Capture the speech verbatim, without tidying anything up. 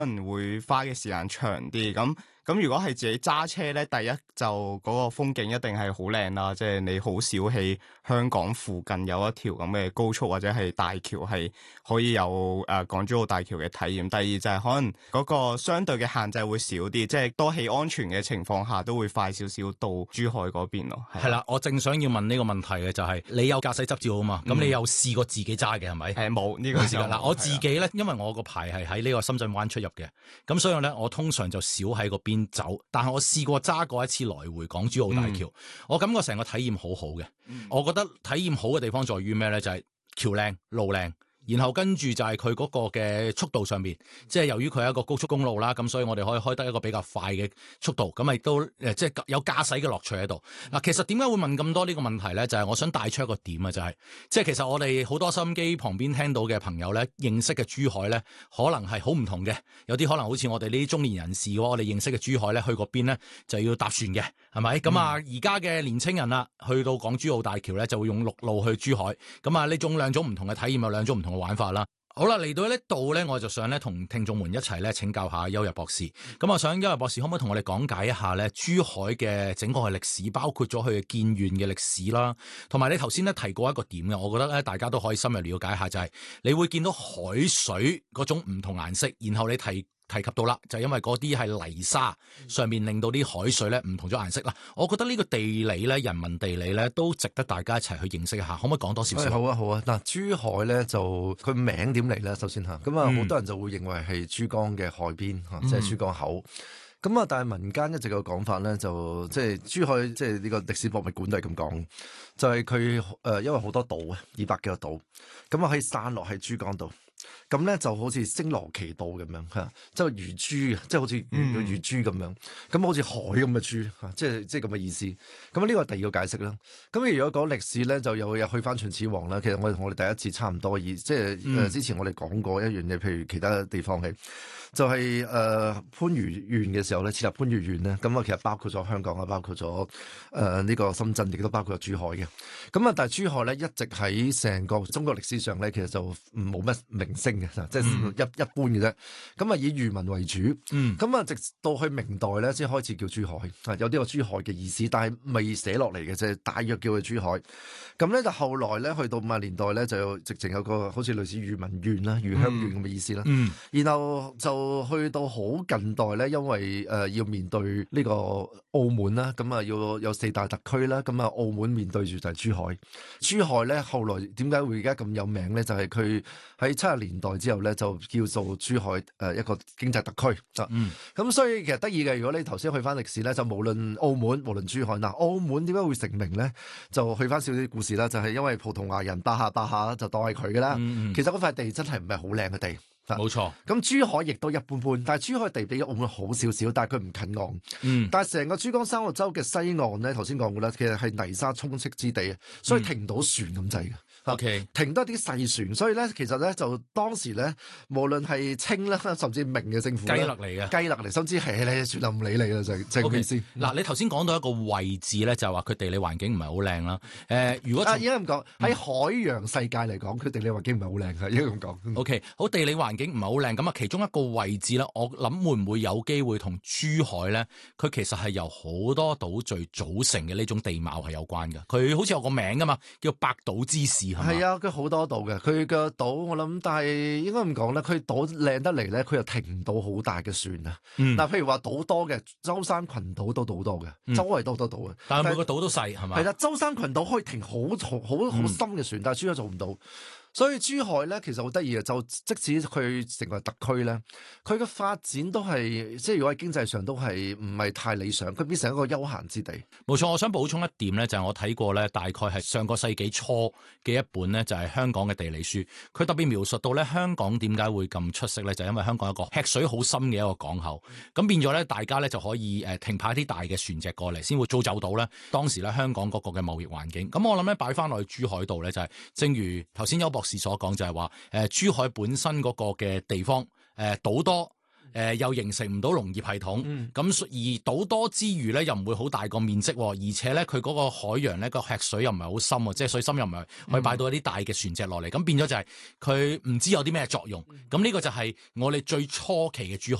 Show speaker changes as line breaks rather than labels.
可能會花嘅時間長啲。咁咁如果係自己揸車咧，第一就嗰個風景一定係好靚啦，即係你好少喺香港附近有一條咁嘅高速或者係大橋係可以有誒、呃、港珠澳大橋嘅體驗。第二就係可能嗰個相對嘅限制會少啲，即係多起安全嘅情況下都會快少少到珠海嗰邊咯。
係啦，我正想要問呢個問題嘅就係、是、你有駕駛執照啊嘛？咁、嗯、你有試過自己揸嘅係咪？
誒冇呢個試過
嗱，我自己咧，因為我個牌係喺呢個深圳灣出入嘅，咁所以咧我通常就少喺嗰邊走。但係我試過揸過一次來回港珠澳大橋，嗯、我感覺成個體驗好好嘅。嗯、我覺得體驗好嘅地方在於咩咧？就係橋靚路靚。然後跟住就係佢嗰個嘅速度上面，即係由於佢係一個高速公路啦，咁所以我哋可以開得一個比較快嘅速度，咁亦都誒即係有駕駛嘅樂趣喺度。嗱，其實點解會問咁多呢個問題咧？就係我想帶出一個點啊，就係即係其實我哋好多收音機旁邊聽到嘅朋友咧，認識嘅珠海咧，可能係好唔同嘅。有啲可能好似我哋呢啲中年人士嘅話，我哋認識嘅珠海咧，去嗰邊咧就要搭船嘅，係咪？咁啊、嗯，而家嘅年青人啦，去到港珠澳大橋咧，就會用陸路去珠海。咁啊，呢種兩種唔同嘅體驗有兩種唔同嘅玩法啦。好啦，嚟到呢度咧，我就想咧同聽眾們一齊咧請教下邱日博士。咁我想邱日博士可唔可以同我哋講解一下咧珠海嘅整個嘅歷史，包括咗佢嘅建縣嘅歷史啦，同埋你頭先咧提過一個點嘅，我覺得咧大家都可以深入了解一下，就係、是、你會見到海水嗰種唔同顏色，然後你提。提及到啦，就係、因為嗰啲係泥沙上面令到啲海水咧唔同咗顏色啦。我覺得呢個地理咧、人文地理咧都值得大家一齊去認識一下。可唔可以講多少少？
好啊，好啊。嗱，珠海咧就佢名點嚟咧？首先嚇，咁啊好多人就會認為係珠江嘅海邊嚇，即係、嗯、珠江口。咁啊，但係民間一直嘅講法咧，就即係珠海即係呢個歷史博物館都係咁講，就係佢誒因為好多島啊，二百幾個島，咁啊可以散落喺珠江度。咁咧就好似星羅棋道咁樣嚇，即係如珠啊，即係好似如珠咁樣，咁、嗯、好似海咁嘅珠嚇，即係即係咁嘅意思。咁呢個第二個解釋啦。咁如果講歷史咧，就又又去翻秦始皇啦。其實我哋同我哋第一次差唔多意，即係誒、嗯、之前我哋講過一樣嘢，譬如其他地方係就係、是、誒、呃、番禺縣嘅時候咧，設立番禺縣咧，咁啊其實包括咗香港啊，包括咗誒呢個深圳，亦都包括咗珠海嘅。咁啊，但係珠海咧一直喺成個中國歷史上咧，其實就冇乜名聲嘅，即係一一般嘅啫。咁啊，以漁民為主。嗯。咁啊，直到去明代咧，先開始叫珠海，有啲個珠海嘅意思，但係未寫落嚟嘅啫，大約叫佢珠海。咁咧就後來咧，去到五十年代咧，就直情有個好似類似漁民縣啦、漁鄉縣咁嘅意思啦。嗯。然後就去到好近代咧，因為誒、呃、要面對呢個澳門啦，咁啊要有四大特區啦，咁啊澳門面對住就係珠海。珠海咧後來點解會而家咁有名咧？就係佢喺七十年代之後咧，就叫做珠海誒、呃、一個經濟特區。嗯。咁所以其實得意嘅，如果你頭先去翻歷史咧，就無論澳門無論珠海嗱，澳門點解會成名咧？就去翻少少故事啦，就係、是、因為葡萄牙人巴下巴下就當係佢噶啦。嗯嗯，其實嗰塊地真係唔係好靚嘅地。
冇錯，
咁珠海亦都一般般，但係珠海地比澳門好少少，但係佢唔近岸。嗯，但係成個珠江三角洲嘅西岸咧，頭先講過啦，其實係泥沙充斥之地啊，所以停唔到船咁滯嘅。
O K，、嗯、
停得啲細船，所以咧其實咧就當時咧，無論係清啦，甚至明嘅政府
雞肋嚟嘅，雞
肋嚟，甚至係咧算啦唔理你啦，就就咁意思。
嗱，你頭先講到一個位置咧，就係話佢地理環境唔係好靚啦。誒、呃，如果
啊，應該咁講，喺海洋世界嚟講，佢地理環境唔係好靚嘅，應該咁講。
O K， 好，地理環境唔係好靚，咁啊，其中一個位置咧，我諗會唔會有機會同珠海咧？佢其實係由好多島嶼組成嘅呢種地貌係有關嘅。佢好似有個名噶嘛，叫百島之市係嘛？
係啊，佢好多島嘅，佢嘅島我諗，但係應該咁講咧，佢島靚得嚟咧，佢又停唔到好大嘅船啊。嗱、嗯，譬如話島多嘅舟山群島都島多嘅，嗯、周圍都好多島嘅。
但係每個島都細係嘛？
係啦，舟山群島可以停好好好深嘅船，嗯、但係珠海做唔到。所以珠海咧，其實好得意嘅，就即使佢成為特區咧，佢嘅發展都係即係如果喺經濟上都係唔係太理想，佢變成一個休閒之地。
冇錯，我想補充一點咧，就係、是、我睇過咧，大概係上個世紀初嘅一本咧，就係、是、香港嘅地理書。佢特別描述到咧，香港點解會咁出色咧？就係、因為香港有一個吃水好深嘅一個港口，咁變咗咧，大家咧就可以誒停泊一啲大嘅船隻過嚟，先會造就到咧當時咧香港嗰個嘅貿易環境。咁我諗咧擺翻落去珠海度咧，就係、是、正如頭先邱博士所講，就係話誒珠海本身嗰個嘅地方誒島多呃、又形成唔到農業系統，咁、嗯、而島多之餘咧又唔會好大個面積，而且咧佢嗰個海洋咧個吃水又唔係好深喎，即係水深又唔係可以擺到一啲大嘅船隻落嚟，咁、嗯、變咗就係佢唔知有啲咩作用，咁呢、嗯、個就係我哋最初期嘅珠海